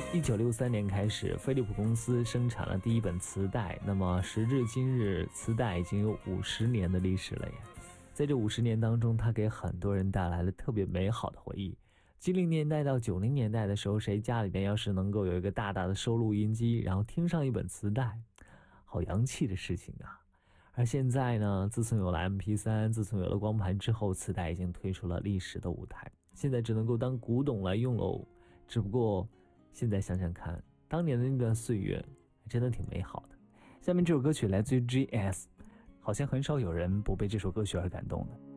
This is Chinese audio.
1963年开始，飞利浦公司生产了第一本磁带，那么时至今日，磁带已经有50年的历史了耶。在这50年当中，它给很多人带来了特别美好的回忆。70年代到90年代的时候，谁家里边要是能够有一个大大的收录音机，然后听上一本磁带，好洋气的事情啊。而现在呢，自从有了 MP3， 自从有了光盘之后，磁带已经退出了历史的舞台，现在只能够当古董来用喽。只不过现在想想看，当年的那段岁月还真的挺美好的。下面这首歌曲来自于 GS， 好像很少有人不被这首歌曲而感动的。